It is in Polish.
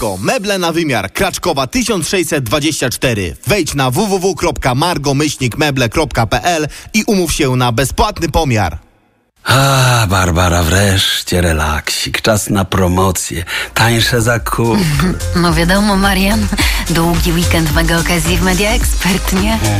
Margo, meble na wymiar, Kraczkowa 1624. Wejdź na www.margo-meble.pl i umów się na bezpłatny pomiar. Barbara, wreszcie relaksik. Czas na promocję. Tańsze zakupy. No wiadomo, Marian. Długi weekend mega okazji w Media Expert, nie?